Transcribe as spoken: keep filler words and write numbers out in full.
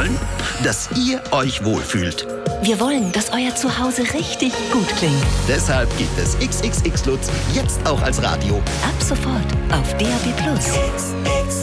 wollen? Dass ihr euch wohlfühlt. Wir wollen, dass euer Zuhause richtig gut klingt. Deshalb gibt es X X X Lutz jetzt auch als Radio. Ab sofort auf D A B Plus.